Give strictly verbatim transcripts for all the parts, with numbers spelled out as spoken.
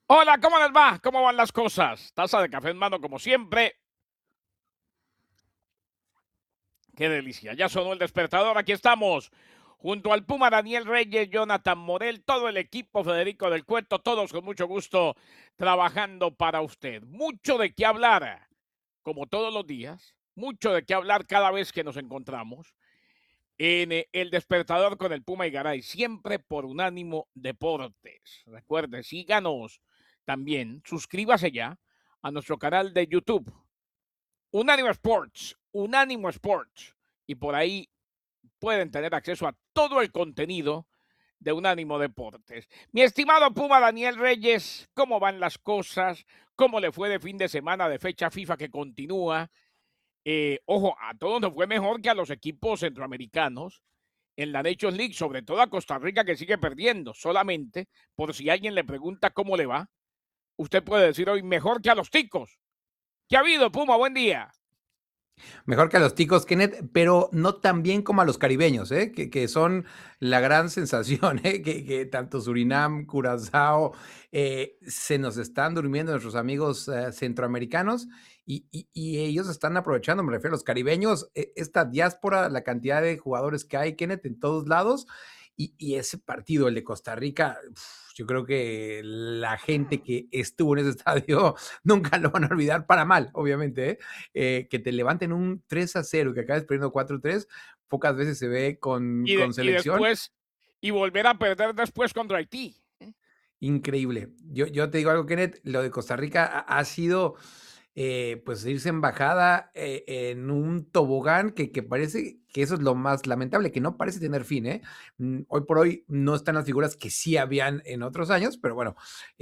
Hola, ¿cómo les va? ¿Cómo van las cosas? Taza de café en mano, como siempre. Qué delicia. Ya sonó el despertador. Aquí estamos. Junto al Puma Daniel Reyes, Jonathan Morel, todo el equipo, Federico del Cueto, todos con mucho gusto trabajando para usted. Mucho de qué hablar, como todos los días. Mucho de qué hablar cada vez que nos encontramos en eh, el despertador con el Puma y Garay, siempre por Unánimo Deportes. Recuerde, síganos también, suscríbase ya a nuestro canal de YouTube, Unánimo Sports, Unánimo Sports, y por ahí pueden tener acceso a todo el contenido de Unánimo Deportes. Mi estimado Puma Daniel Reyes, ¿cómo van las cosas? ¿Cómo le fue de fin de semana de fecha FIFA que continúa? Eh, ojo, a todos nos fue mejor que a los equipos centroamericanos en la Nations League, sobre todo a Costa Rica que sigue perdiendo. Solamente, por si alguien le pregunta cómo le va, usted puede decir hoy mejor que a los ticos. ¿Qué ha habido, Puma? Buen día. Mejor que a los ticos, Kenneth, pero no tan bien como a los caribeños, ¿eh? que, que son la gran sensación, ¿eh? que, que tanto Surinam, Curazao, eh, se nos están durmiendo nuestros amigos eh, centroamericanos y, y, y, ellos están aprovechando, me refiero a los caribeños, eh, esta diáspora, la cantidad de jugadores que hay, Kenneth, en todos lados, y, y ese partido, el de Costa Rica, uf, yo creo que la gente que estuvo en ese estadio nunca lo van a olvidar para mal, obviamente, ¿eh? Eh, que te levanten un tres a cero y que acabes perdiendo cuatro a tres, pocas veces se ve con, Y, de, con y selección. después, y volver a perder después contra Haití. Increíble. Yo, yo te digo algo, Kenneth, lo de Costa Rica ha, ha sido eh, pues irse embajada eh, en un tobogán que, que parece que eso es lo más lamentable, que no parece tener fin, ¿eh? Mm, Hoy por hoy no están las figuras que sí habían en otros años, pero bueno,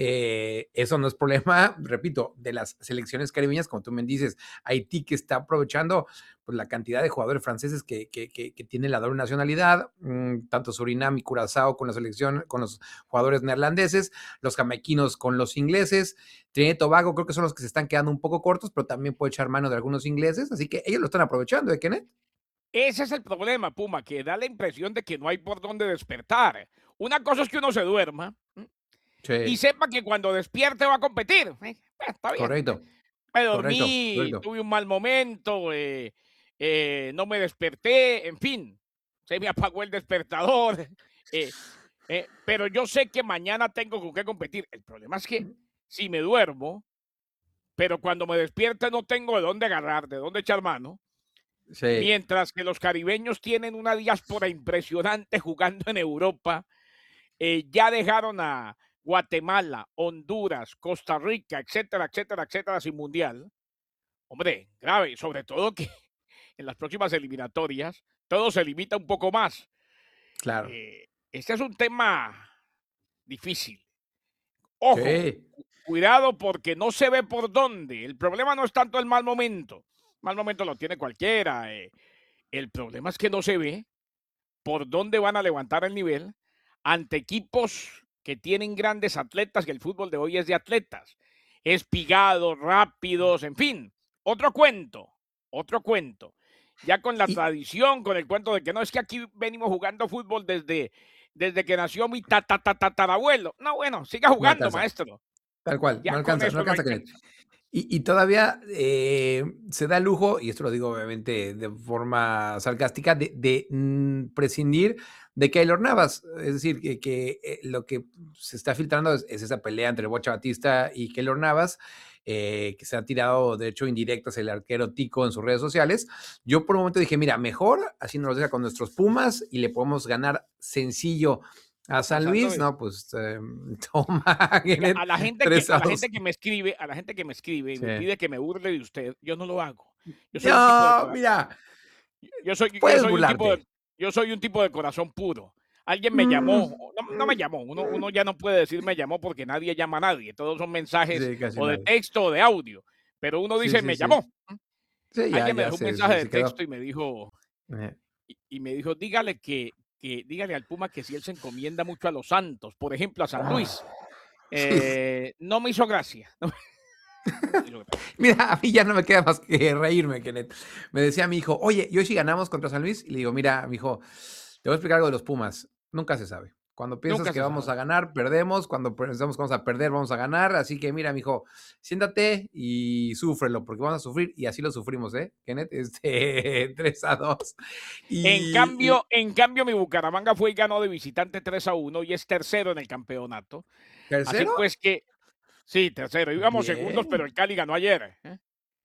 eh, eso no es problema, repito, de las selecciones caribeñas, como tú me dices, Haití que está aprovechando pues, la cantidad de jugadores franceses que, que, que, que tienen la doble nacionalidad, mmm, tanto Surinam y Curazao con la selección, con los jugadores neerlandeses, los jamaiquinos con los ingleses, Trinidad y Tobago creo que son los que se están quedando un poco cortos, pero también puede echar mano de algunos ingleses, así que ellos lo están aprovechando, ¿eh, Kenneth? Ese es el problema, Puma, que da la impresión de que no hay por dónde despertar. Una cosa es que uno se duerma ¿m? y Sí, sepa que cuando despierte va a competir. ¿eh? Ah, está bien. correcto, Me correcto, dormí, correcto. tuve un mal momento, eh, eh, no me desperté, en fin, se me apagó el despertador. eh, eh, pero yo sé que mañana tengo con qué competir. El problema es que si me duermo, pero cuando me despierte no tengo de dónde agarrar, de dónde echar mano. Sí. Mientras que los caribeños tienen una diáspora impresionante jugando en Europa, eh, ya dejaron a Guatemala, Honduras, Costa Rica, etcétera, etcétera, etcétera, sin mundial. Hombre, grave, sobre todo que en las próximas eliminatorias todo se limita un poco más. Claro. Eh, este es un tema difícil. Ojo, Sí. cu- cuidado porque no se ve por dónde. El problema no es tanto el mal momento. Mal momento lo tiene cualquiera. eh. El problema es que no se ve por dónde van a levantar el nivel ante equipos que tienen grandes atletas, que el fútbol de hoy es de atletas, espigados, rápidos, en fin, otro cuento, otro cuento. Ya con la Y, tradición, con el cuento de que no, es que aquí venimos jugando fútbol desde, desde que nació mi tatarabuelo. No, bueno, siga no jugando, alcanza, maestro. tal cual, no Ya con alcanza, no eso no alcanza, Kenneth. alcanza. Y, y todavía eh, se da el lujo, y esto lo digo obviamente de forma sarcástica, de, de mm, prescindir de Keylor Navas. Es decir, que, que eh, lo que se está filtrando es, es esa pelea entre Bocha Batista y Keylor Navas, eh, que se ha tirado, de hecho, indirectas el arquero Tico en sus redes sociales. Yo por un momento dije, mira, mejor así nos lo deja con nuestros Pumas y le podemos ganar sencillo a A San San Luis. Luis. No, pues eh, toma, Oiga, Kenneth, a la gente que tres a a la dos. gente que me escribe, a la gente que me escribe y Sí. me pide que me burle de usted, yo no lo hago. Yo soy un tipo de No, cora mira, yo soy yo puedes soy un tipo de burlarte. yo soy un tipo de corazón puro. Alguien me Mm, llamó, no no me llamó, uno uno ya no puede decir me llamó porque nadie llama a nadie, todos son mensajes sí, casi o de nadie. texto o de audio, pero uno Sí, dice: sí, "Me sí. llamó". Sí, ya, Alguien me ya dejó un se, mensaje se, de se texto quedó. y me dijo Eh, y y me dijo: "Dígale que que dígale al Puma que si él se encomienda mucho a los Santos, por ejemplo, a San Luis". Sí. Eh, no me hizo gracia, no me hizo gracia. Mira, a mí ya no me queda más que reírme, Kenneth. Me decía mi hijo, oye, ¿y hoy sí ganamos contra San Luis? Y le digo, mira, mi hijo, te voy a explicar algo de los Pumas. Nunca se sabe. Cuando piensas Nunca que se vamos a sabe. ganar, perdemos. Cuando pensamos que vamos a perder, vamos a ganar. Así que mira, mijo, siéntate y súfrelo, porque vamos a sufrir, y así lo sufrimos, ¿eh, Kenneth? Este, tres a dos. En Y y cambio en cambio, mi Bucaramanga fue y ganó de visitante tres a uno y es tercero en el campeonato. Así ¿Tercero? pues que sí, tercero. Íbamos segundos, pero Bien. el Cali ganó ayer, ¿eh?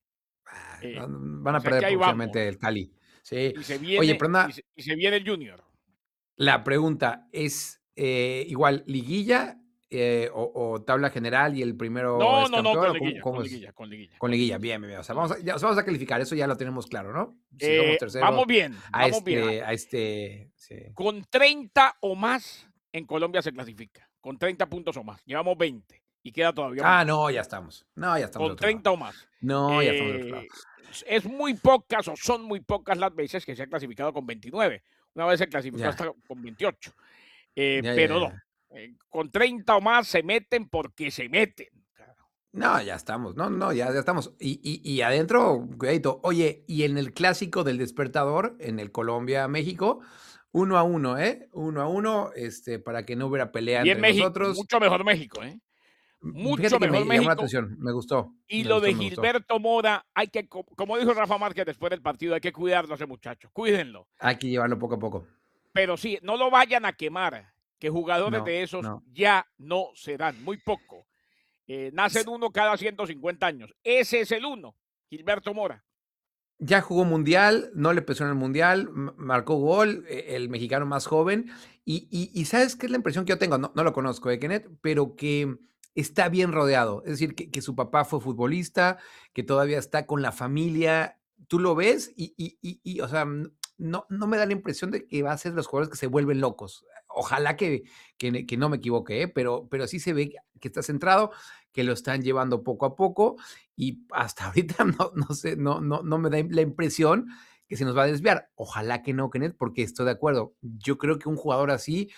Ah, Eh, van van o a sea que perder ahí vamos. próximamente el Cali. Sí. Y se Oye, viene pero y una se y se viene el Junior. la pregunta es, eh, igual, ¿liguilla, eh, o o tabla general y el primero No, es no, no, campeón con o cómo liguilla, con cómo es? liguilla, con liguilla, Con con liguilla, liguilla. bien, bien, bien. O sea, Sí, vamos a sí. ya vamos a calificar, eso ya lo tenemos claro, ¿no? Si somos Eh, terceros vamos bien, a vamos bien. este a este sí. Con treinta o más, en Colombia se clasifica, con treinta puntos o más. Llevamos veinte y queda todavía Ah, mucho. no, ya estamos. No, ya estamos del Con otro lado. treinta o más. No, ya estamos del otro lado. Eh, es es muy pocas o son muy pocas las veces que se ha clasificado con veintinueve. Una vez se clasificó Ya. hasta con veintiocho. Eh, Ya, ya, pero no, ya. eh, con treinta o más se meten porque se meten. Claro. No, ya estamos. No, no, ya ya estamos. Y y y adentro, cuidadito. Oye, y en el clásico del despertador, en el Colombia-México, uno a uno, ¿eh? uno a uno, este, para que no hubiera pelea Bien entre México, nosotros. mucho mejor México, ¿eh? Mm, fíjate Mucho que mejor me llamó la México. atención, me gustó, Y me lo gustó, de me gustó. Gilberto Mora, hay que, co como dijo Rafa Márquez después del partido, hay que cuidarlo a ese muchacho, cuídenlo. Hay que llevarlo poco a poco. Pero sí, no lo vayan a quemar, que jugadores No, de esos no. ya no se dan, muy poco. Eh, nacen S uno cada ciento cincuenta años. Ese es el uno, Gilberto Mora. Ya jugó mundial, no le pesó en el mundial, m marcó gol, e el mexicano más joven. Y y y, ¿sabes qué es la impresión que yo tengo? No no lo conozco, ¿eh, Kenneth? Pero que está bien rodeado. Es decir, que que su papá fue futbolista, que todavía está con la familia. Tú lo ves y y y y, o sea, mm, no no me da la impresión de que va a ser de los jugadores que se vuelven locos. Ojalá que que ne que no me equivoque, ¿eh? Pero pero sí se ve que está centrado, que lo están llevando poco a poco, y hasta ahorita no no sé, no no no me da la impresión que se nos va a desviar. Ojalá que no, Kenneth, porque estoy de acuerdo. Yo creo que un jugador así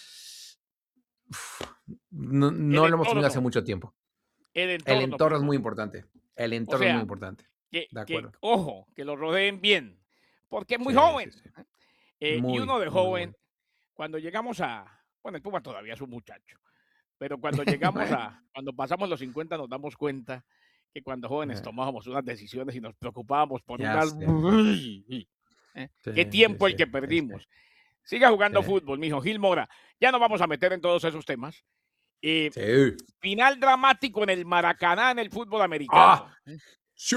no El no lo hemos tenido hace entorno. mucho tiempo. El El entorno, entorno es primo. muy importante. El O entorno es muy sea, importante. que De que, acuerdo. ojo, que lo rodeen bien, porque es muy Sí, sí, joven. sí. Eh, y Muy, uno de muy, muy. joven, cuando llegamos a bueno, el Puma todavía es un muchacho, pero cuando llegamos Bueno. a cuando pasamos los cincuenta nos damos cuenta que cuando jóvenes Eh. tomábamos unas decisiones y nos preocupábamos por Ya unas sé. ¿eh? Sí, Qué sí, tiempo el sí, que sí, sí. perdimos. Siga jugando Sí. fútbol, mijo. Gil Mora. Ya nos vamos a meter en todos esos temas. Eh, Sí. final dramático en el Maracaná en el fútbol americano. ¡Ah! ¡Sí!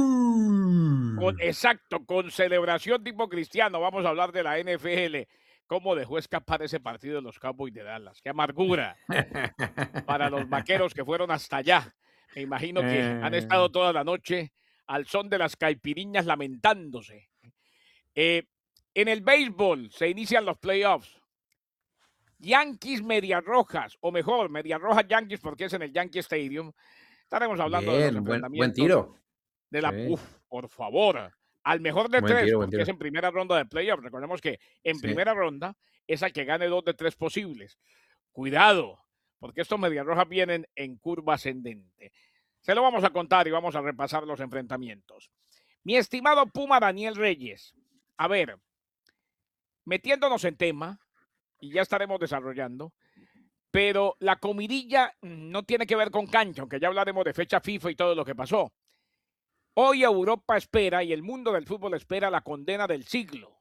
Con exacto, con celebración tipo cristiano. Vamos a hablar de la N F L. Cómo dejó escapar ese partido de los Cowboys de Dallas. Qué amargura para los vaqueros que fueron hasta allá. Me imagino que han estado Eh. toda la noche al son de las caipiriñas lamentándose. Eh, en el béisbol se inician los playoffs. Yankees Medias Rojas, o mejor, Medias Rojas Yankees porque es en el Yankee Stadium. Estaremos hablando de los Bien, buen buen enfrentamientos tiro. de la Sí. uf, por favor, al mejor de Buen tres, tiro, buen porque es tiro. en primera ronda de playoffs. Recordemos que en Sí. primera ronda es al que gane dos de tres posibles. Cuidado, porque estos Medias Rojas vienen en curva ascendente. Se lo vamos a contar y vamos a repasar los enfrentamientos. Mi estimado Puma Daniel Reyes, a ver, metiéndonos en tema, y ya estaremos desarrollando, pero la comidilla no tiene que ver con cancha, aunque ya hablaremos de fecha FIFA y todo lo que pasó. Hoy Europa espera y el mundo del fútbol espera la condena del siglo.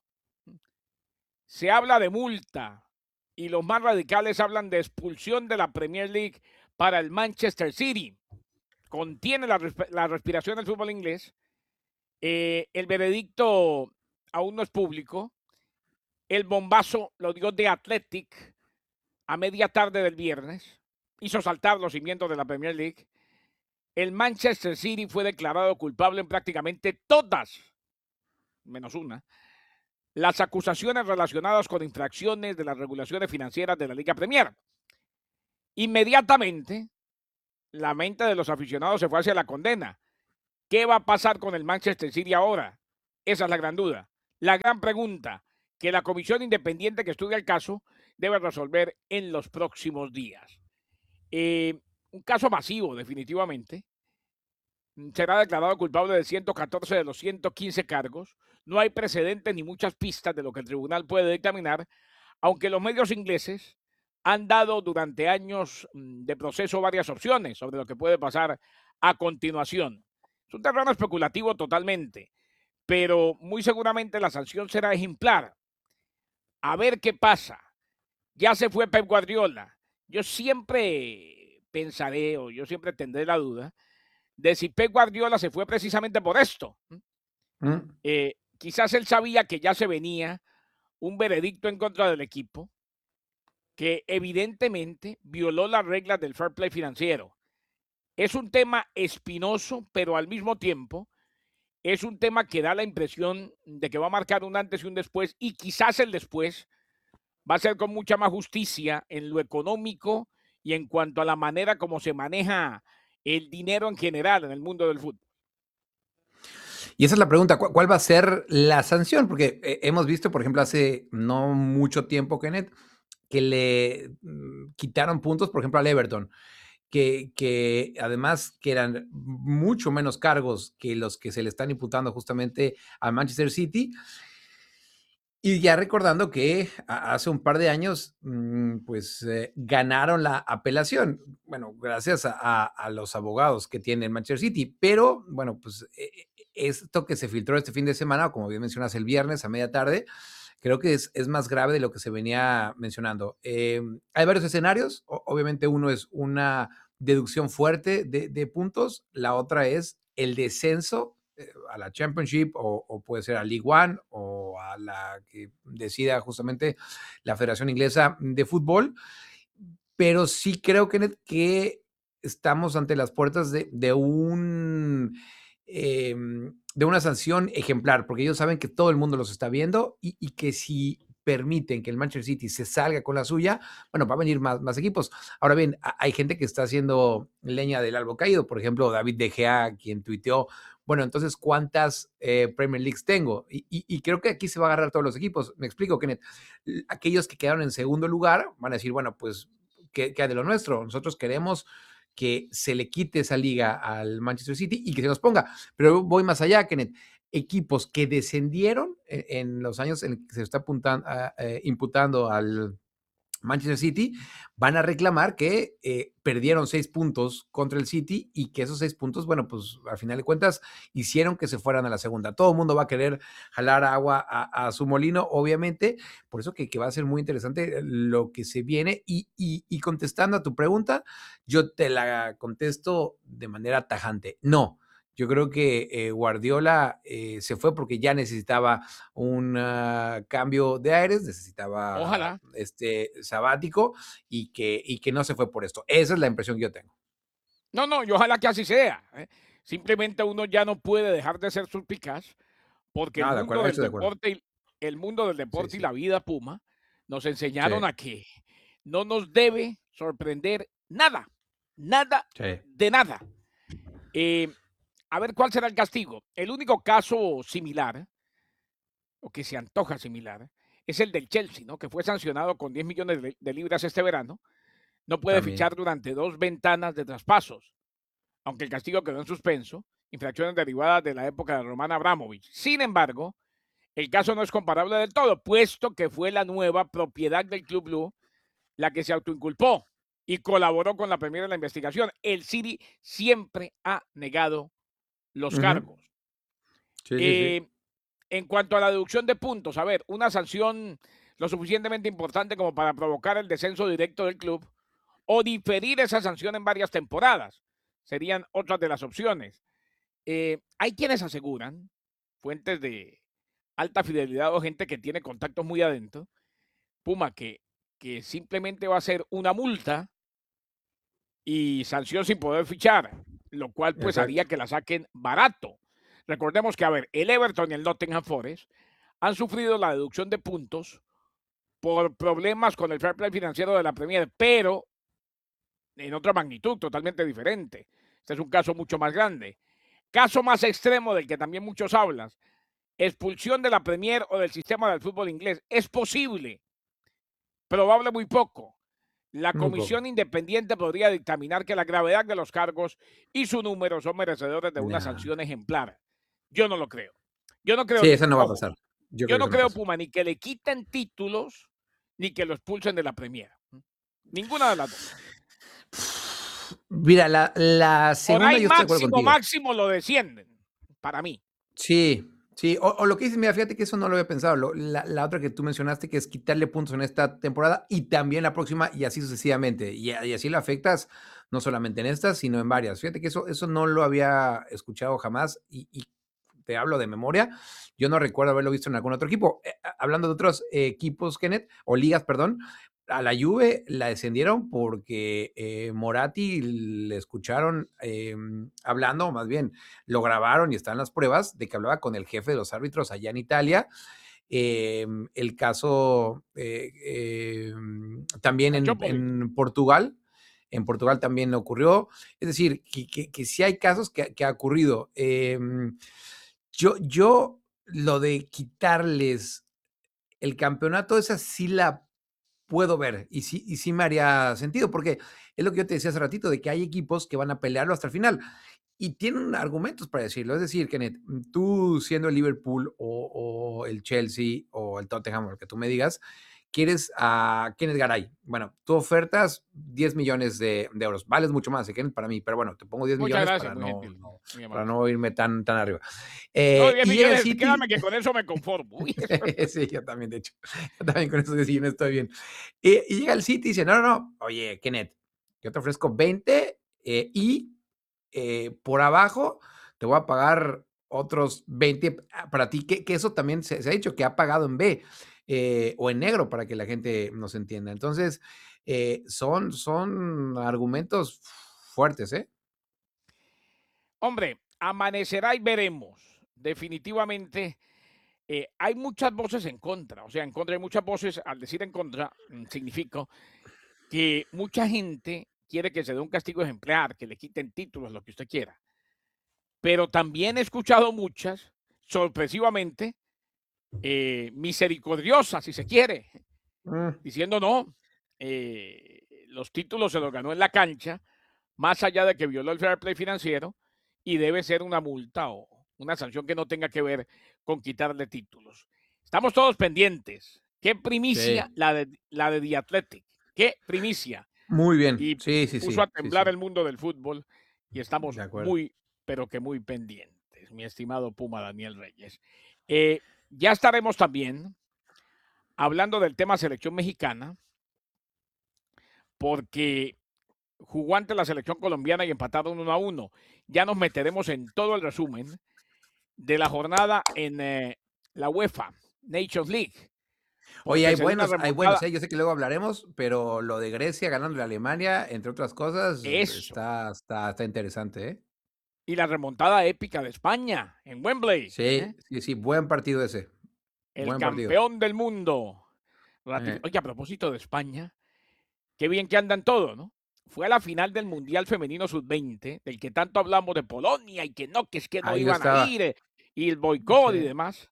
Se habla de multa y los más radicales hablan de expulsión de la Premier League para el Manchester City. Contiene la, resp la respiración del fútbol inglés. Eh, el veredicto aún no es público. El bombazo, lo digo, de Athletic a media tarde del viernes hizo saltar los cimientos de la Premier League. El Manchester City fue declarado culpable en prácticamente todas, menos una, las acusaciones relacionadas con infracciones de las regulaciones financieras de la Liga Premier. Inmediatamente, la mente de los aficionados se fue hacia la condena. ¿Qué va a pasar con el Manchester City ahora? Esa es la gran duda. La gran pregunta que la comisión independiente que estudia el caso debe resolver en los próximos días. Eh, un caso masivo, definitivamente. Será declarado culpable de ciento catorce de los ciento quince cargos. No hay precedentes ni muchas pistas de lo que el tribunal puede dictaminar, aunque los medios ingleses han dado durante años mm, de proceso varias opciones sobre lo que puede pasar a continuación. Es un terreno especulativo totalmente, pero muy seguramente la sanción será ejemplar. A ver qué pasa. Ya se fue Pep Guardiola. Yo siempre pensaré o yo siempre tendré la duda de si Pep Guardiola se fue precisamente por esto. Mm. Eh, quizás él sabía que ya se venía un veredicto en contra del equipo que evidentemente violó las reglas del fair play financiero. Es un tema espinoso, pero al mismo tiempo es un tema que da la impresión de que va a marcar un antes y un después, y quizás el después va a ser con mucha más justicia en lo económico y en cuanto a la manera como se maneja el dinero en general en el mundo del fútbol. Y esa es la pregunta, ¿cuál, cuál va a ser la sanción? Porque eh, hemos visto, por ejemplo, hace no mucho tiempo, Kenneth, que le mm, quitaron puntos, por ejemplo, al Everton, que, que además que eran mucho menos cargos que los que se le están imputando justamente al Manchester City. Y ya recordando que a- hace un par de años, mm, pues eh, ganaron la apelación, bueno, gracias a, a- a los abogados que tiene el Manchester City, pero bueno, pues eh, eh, esto que se filtró este fin de semana, como bien mencionas, el viernes a media tarde, creo que es, es más grave de lo que se venía mencionando. Eh, hay varios escenarios, o- obviamente uno es una deducción fuerte de, de puntos, la otra es el descenso eh, a la Championship o, o, puede ser a League One o a la que decida justamente la Federación Inglesa de Fútbol, pero sí creo que, que estamos ante las puertas de, de un eh, de una sanción ejemplar, porque ellos saben que todo el mundo los está viendo y, y que si permiten que el Manchester City se salga con la suya, bueno, va a venir más, más equipos. Ahora bien, hay gente que está haciendo leña del árbol caído, por ejemplo, David De Gea, quien tuiteó, bueno, entonces, ¿cuántas eh, Premier Leagues tengo? Y, y, y, creo que aquí se va a agarrar todos los equipos. Me explico, Kenneth. Aquellos que quedaron en segundo lugar van a decir, bueno, pues, ¿qué, qué hay de lo nuestro? Nosotros queremos que se le quite esa liga al Manchester City y que se nos ponga. Pero voy más allá, Kenneth. Equipos que descendieron en, en los años en que se está apuntan, uh, eh, imputando al Manchester City, van a reclamar que eh, perdieron seis puntos contra el City y que esos seis puntos, bueno, pues al final de cuentas hicieron que se fueran a la segunda. Todo el mundo va a querer jalar agua a, a su molino, obviamente, por eso que, que, va a ser muy interesante lo que se viene. Y, y, y contestando a tu pregunta, yo te la contesto de manera tajante. No, yo creo que eh, Guardiola eh, se fue porque ya necesitaba un uh, cambio de aires, necesitaba Ojalá. este sabático y que, y que no se fue por esto. Esa es la impresión que yo tengo. No, no, y ojalá que así sea. ¿eh? Simplemente uno ya no puede dejar de ser suspicaz porque el No, de mundo acuerdo, del estoy de acuerdo. deporte y el mundo del Sí, deporte y sí. la vida Puma nos enseñaron Sí, a que no nos debe sorprender nada, nada sí. de nada. Eh, a ver cuál será el castigo. El único caso similar, o que se antoja similar, es el del Chelsea, ¿no? Que fue sancionado con diez millones de, de libras este verano. No puede También. fichar durante dos ventanas de traspasos, aunque el castigo quedó en suspenso, infracciones derivadas de la época de Roman Abramovich. Sin embargo, el caso no es comparable del todo, puesto que fue la nueva propiedad del Club Blue la que se autoinculpó y colaboró con la Premier en la investigación. El City siempre ha negado los Ujú. cargos. Sí, sí, sí. Eh, en cuanto a la deducción de puntos, a ver, una sanción lo suficientemente importante como para provocar el descenso directo del club o diferir esa sanción en varias temporadas. Serían otras de las opciones. Eh, hay quienes aseguran, fuentes de alta fidelidad o gente que tiene contactos muy adentro, Puma, que, que simplemente va a ser una multa y sanción sin poder fichar, lo cual pues haría Exacto. que la saquen barato. Recordemos que, a ver, el Everton y el Nottingham Forest han sufrido la deducción de puntos por problemas con el fair play financiero de la Premier, pero en otra magnitud totalmente diferente. Este es un caso mucho más grande. Caso más extremo del que también muchos hablan, expulsión de la Premier o del sistema del fútbol inglés. Es posible, probable muy poco. La Muy poco. comisión independiente podría dictaminar que la gravedad de los cargos y su número son merecedores de una Nah. sanción ejemplar. Yo no lo creo. Yo no creo Sí, ni, eso no va a ojo, pasar. Yo yo creo que no eso no creo, pasa. Puma, ni que le quiten títulos ni que lo expulsen de la Premier. Ninguna de las dos. Mira, la, la Por segunda ahí yo estoy de acuerdo máximo, contigo. máximo lo descienden, para mí. Sí, sí, o, o lo que dices, mira, fíjate que eso no lo había pensado. Lo- la, la otra que tú mencionaste, que es quitarle puntos en esta temporada y también la próxima, y así sucesivamente. Y, y así lo afectas no solamente en estas, sino en varias. Fíjate que eso, eso no lo había escuchado jamás, y, y te hablo de memoria. Yo no recuerdo haberlo visto en algún otro equipo. Eh, a- hablando de otros eh, equipos, Kenneth, o ligas, perdón, a la Juve la descendieron porque eh, Moratti le escucharon eh, hablando, más bien lo grabaron y están las pruebas de que hablaba con el jefe de los árbitros allá en Italia. Eh, el caso eh, eh, también en, Calciopoli. en, Portugal, en Portugal también ocurrió. Es decir, que, que, que sí hay casos que, que ha ocurrido. Eh, yo, yo, lo de quitarles el campeonato, esa sí la puedo ver y sí, y sí me haría sentido, porque es lo que yo te decía hace ratito, de que hay equipos que van a pelearlo hasta el final y tienen argumentos para decirlo. Es decir, Kenneth, tú siendo el Liverpool o, o el Chelsea o el Tottenham, o lo que tú me digas, quieres a Kenneth Garay. Bueno, tú ofertas diez millones de, de euros. Vales mucho más, ¿eh, Kenneth, para mí, pero bueno, te pongo diez Muchas millones gracias, para muy no, gentil, no, muy para amable. no irme tan, tan arriba. No, Eh, diez y llega el millones, City. créame que con eso me conformo. Uy, Sí, yo también, de hecho. Yo también con esos diez millones estoy bien. Y, y llega el City y dice, no, no, no, oye, Kenneth, yo te ofrezco veinte eh, y eh, por abajo te voy a pagar otros veinte para ti, que, que eso también se, se, ha dicho que ha pagado en B eh, o en negro para que la gente nos entienda. Entonces, eh, son, son argumentos fuertes, ¿eh? hombre, amanecerá y veremos. Definitivamente, eh, hay muchas voces en contra. O sea, en contra hay muchas voces. Al decir en contra, mm, significa que mucha gente quiere que se dé un castigo ejemplar, que le quiten títulos, lo que usted quiera. Pero también he escuchado muchas, sorpresivamente, eh, misericordiosas, si se quiere, Mm, diciendo no, eh, los títulos se los ganó en la cancha, más allá de que violó el fair play financiero, y debe ser una multa o una sanción que no tenga que ver con quitarle títulos. Estamos todos pendientes. Qué primicia sí, la de, la de The Athletic. Qué primicia. muy bien. Y Sí, sí, puso a sí, sí, temblar sí. el mundo del fútbol y estamos De acuerdo. muy, pero que muy pendientes, mi estimado Puma Daniel Reyes. Eh, ya estaremos también hablando del tema selección mexicana, porque jugó ante la selección colombiana y empataron uno a uno. Ya nos meteremos en todo el resumen de la jornada en eh, la UEFA Nations League, Oye, porque hay se dio una buenos, hay buenos, remontada. ¿eh? Yo sé que luego hablaremos, pero lo de Grecia ganándole a Alemania, entre otras cosas, Eso. está, está, está interesante, ¿eh? Y la remontada épica de España en Wembley. Sí, ¿eh? sí, sí, buen partido ese. El Buen partido. campeón del mundo. Eh, Oye, a propósito de España, qué bien que andan todos, ¿no? Fue a la final del Mundial Femenino Sub veinte, del que tanto hablamos de Polonia y que no, que es que no ahí yo iban a estaba. ir, eh, y el boicot y Sí. demás.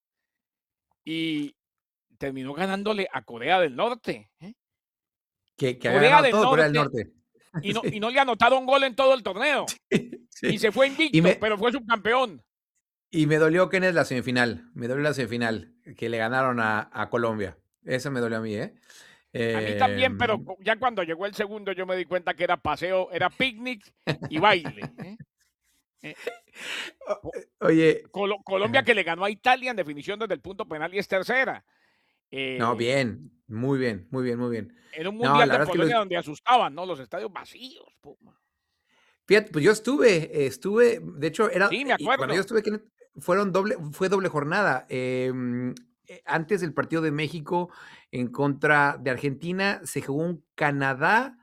Y terminó ganándole a Corea del Norte. ¿eh? Que, que había Corea ganado del todo Corea del Norte, Norte. y no, y Sí, no le anotaron gol en todo el torneo. Y sí. se fue Y invicto, me, pero fue subcampeón. y me dolió que en la semifinal. Me dolió la semifinal, que le ganaron a, a Colombia. Eso me dolió a mí, ¿eh? A mí Eh, también, pero ya cuando llegó el segundo yo me di cuenta que era paseo, era picnic y baile. ¿eh? Eh, Oye, Colo Colombia ajá. que le ganó a Italia en definición desde el punto penal y es tercera. No, Eh, bien, muy bien, muy bien, muy bien. en un No, mundial la de verdad es que lo, Polonia donde asustaban, ¿no? Los estadios vacíos. Puma. fíjate, pues yo estuve, estuve, de hecho, era, Sí, me y cuando yo acuerdo. estuve, que fueron doble, fue doble jornada. Eh, eh, antes del partido de México en contra de Argentina, se jugó un Canadá,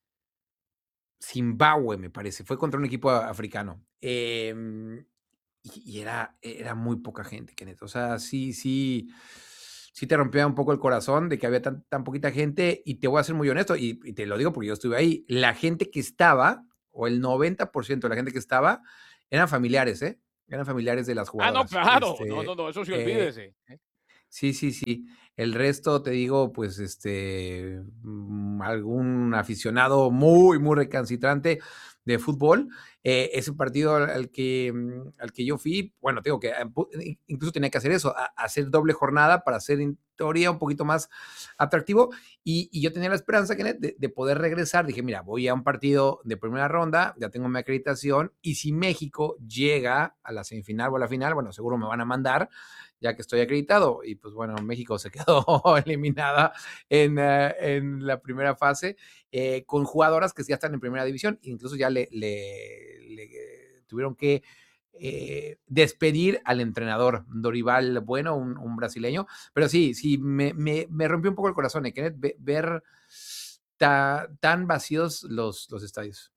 Zimbabue, me parece, fue contra un equipo a- africano. Eh, y, y era, era muy poca gente, Kenneth. O sea, sí, sí, sí te rompía un poco el corazón de que había tan, tan poquita gente. Y te voy a ser muy honesto, y, y te lo digo porque yo estuve ahí. La gente que estaba, o el noventa por ciento de la gente que estaba, eran familiares, ¿eh? Eran familiares de las Ah, no, jugadoras. claro. No, Este, no, no, eso sí, eh, olvídese. ¿eh? sí, sí, sí. El resto, te digo, pues, este, mm, algún aficionado muy, muy recalcitrante de fútbol. Eh, ese partido al que, al que yo fui, bueno, tengo que, incluso tenía que hacer eso, a, hacer doble jornada para hacer en teoría un poquito más atractivo. Y, y yo tenía la esperanza, Kenneth, de, de poder regresar. Dije, mira, voy a un partido de primera ronda, ya tengo mi acreditación, y si México llega a la semifinal o a la final, bueno, seguro me van a mandar, ya que estoy acreditado. Y pues bueno, México se quedó eliminada en, uh, en la primera fase, eh, con jugadoras que ya están en primera división, incluso ya le, le, le tuvieron que eh, despedir al entrenador Dorival Bueno, un, un brasileño. Pero sí, sí, me, me, me, rompió un poco el corazón, ¿eh, Kenneth? Ver, ver ta, tan vacíos los, los estadios.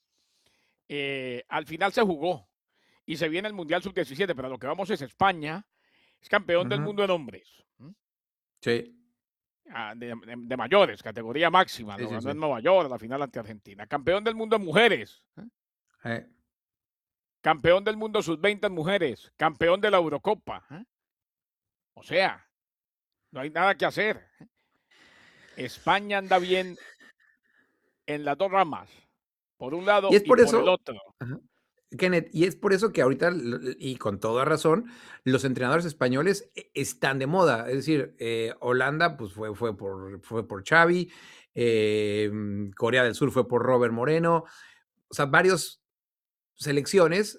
Eh, al final se jugó y se viene el Mundial sub diecisiete, pero lo que vamos es España, es campeón uh-huh. del mundo en hombres. ¿Mm? Sí. Ah, de, de, de mayores, categoría máxima, sí, lo sí, ganó sí. en Nueva York, la final ante Argentina. Campeón del mundo en mujeres. ¿Eh? Eh. Campeón del mundo sub veinte en mujeres. Campeón de la Eurocopa. ¿Eh? O sea, no hay nada que hacer. ¿Eh? España anda bien en las dos ramas. Por un lado y, es por, y eso, por el otro. Ajá. Kenneth, y es por eso que ahorita, y con toda razón, los entrenadores españoles están de moda. Es decir, eh, Holanda pues fue, fue, por, fue por Xavi, eh, Corea del Sur fue por Robert Moreno. O sea, varias selecciones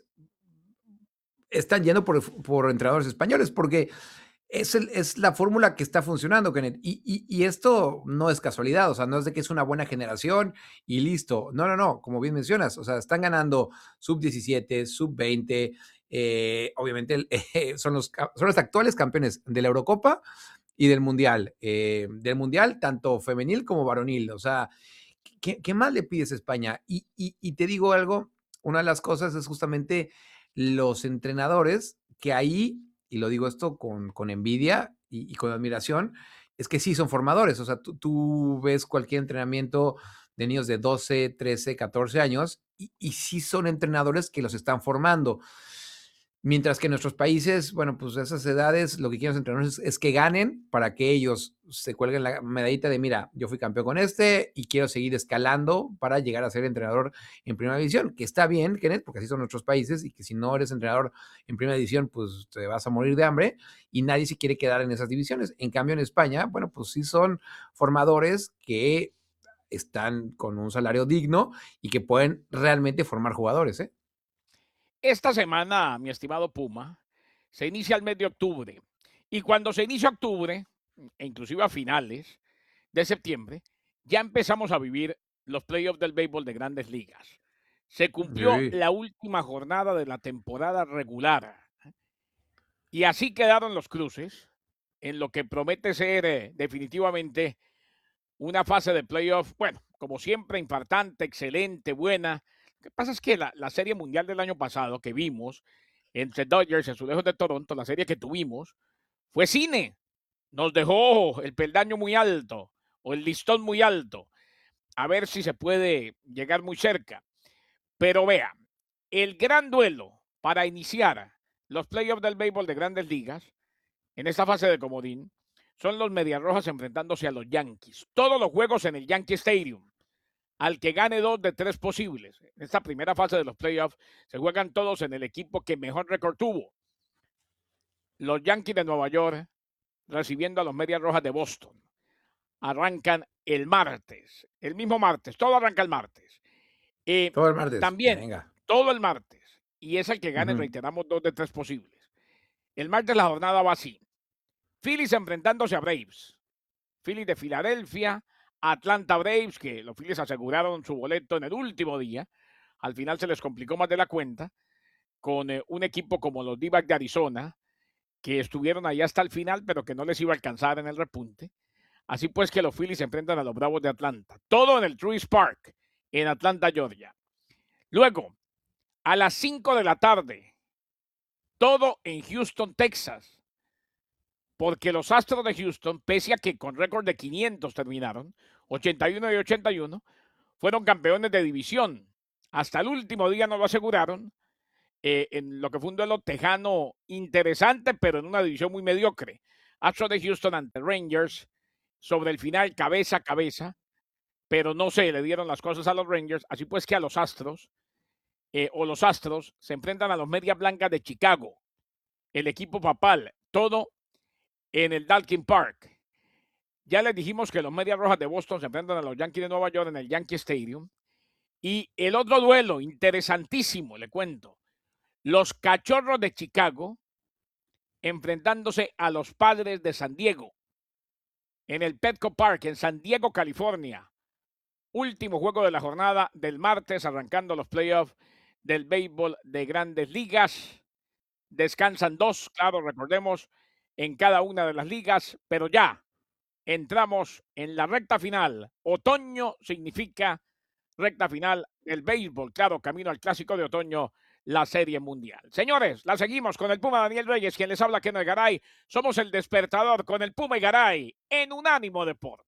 están yendo por, por entrenadores españoles porque es, el, es la fórmula que está funcionando, Kenneth. Y, y, y esto no es casualidad, o sea, no es de que es una buena generación y listo. No, no, no, como bien mencionas, o sea, están ganando sub diecisiete, sub veinte, eh, obviamente eh, son, los, son los actuales campeones de la Eurocopa y del Mundial. Eh, del Mundial, tanto femenil como varonil. O sea, ¿qué, qué más le pides a España? Y, y, y te digo algo, una de las cosas es justamente los entrenadores que ahí, y lo digo esto con, con envidia y, y con admiración, es que sí son formadores. O sea, tú, tú ves cualquier entrenamiento de niños de doce, trece, catorce años y, y sí son entrenadores que los están formando. Mientras que en nuestros países, bueno, pues a esas edades lo que quieren los entrenadores es, es que ganen para que ellos se cuelguen la medallita de, mira, yo fui campeón con este y quiero seguir escalando para llegar a ser entrenador en primera división, que está bien, Kenneth, porque así son nuestros países y que si no eres entrenador en primera división, pues te vas a morir de hambre y nadie se quiere quedar en esas divisiones. En cambio, en España, bueno, pues sí son formadores que están con un salario digno y que pueden realmente formar jugadores, ¿eh? Esta semana, mi estimado Puma, se inicia el mes de octubre. Y cuando se inicia octubre, e inclusive a finales de septiembre, ya empezamos a vivir los playoffs del béisbol de Grandes Ligas. Se cumplió Sí. la última jornada de la temporada regular. Y así quedaron los cruces en lo que promete ser eh, definitivamente una fase de playoff, bueno, como siempre, infartante, excelente, buena. Lo que pasa es que la, la Serie Mundial del año pasado que vimos entre Dodgers y Azulejos de Toronto, la serie que tuvimos, fue cine. Nos dejó el peldaño muy alto o el listón muy alto. A ver si se puede llegar muy cerca. Pero vea, el gran duelo para iniciar los playoffs del béisbol de Grandes Ligas en esta fase de comodín son los Medias Rojas enfrentándose a los Yankees. Todos los juegos en el Yankee Stadium. Al que gane dos de tres posibles. En esta primera fase de los playoffs se juegan todos en el equipo que mejor récord tuvo. Los Yankees de Nueva York recibiendo a los Medias Rojas de Boston. Arrancan el martes, el mismo martes, todo arranca el martes. Eh, todo el martes. También, Venga. todo el martes. Y es el que gane, uh-huh. reiteramos, dos de tres posibles. El martes la jornada va así. Phillies enfrentándose a Braves. Phillies de Filadelfia, Atlanta Braves, que los Phillies aseguraron su boleto en el último día. Al final se les complicó más de la cuenta con eh, un equipo como los D-backs de Arizona, que estuvieron ahí hasta el final, pero que no les iba a alcanzar en el repunte. Así pues que los Phillies se enfrentan a los Bravos de Atlanta. Todo en el Truist Park, en Atlanta, Georgia. Luego, a las cinco de la tarde, todo en Houston, Texas. Porque los Astros de Houston, pese a que con récord de quinientos terminaron, ochenta y uno y ochenta y uno, fueron campeones de división. Hasta el último día no lo aseguraron, eh, en lo que fue un duelo tejano interesante, pero en una división muy mediocre. Astros de Houston ante Rangers, sobre el final cabeza a cabeza, pero no se le dieron las cosas a los Rangers, así pues que a los Astros eh, o los Astros se enfrentan a los Medias Blancas de Chicago, el equipo papal, todo en el Dalkin Park. Ya les dijimos que los Medias Rojas de Boston se enfrentan a los Yankees de Nueva York en el Yankee Stadium. Y el otro duelo, interesantísimo, le cuento. Los Cachorros de Chicago enfrentándose a los Padres de San Diego en el Petco Park en San Diego, California. Último juego de la jornada del martes, arrancando los playoffs del béisbol de Grandes Ligas. Descansan dos, claro, recordemos, en cada una de las ligas, pero ya entramos en la recta final. Otoño significa recta final del béisbol, claro, camino al clásico de otoño, la Serie Mundial. Señores, la seguimos con el Puma Daniel Reyes, quien les habla, Kenneth Garay. Somos el despertador con el Puma y Garay en Unánimo Deportes.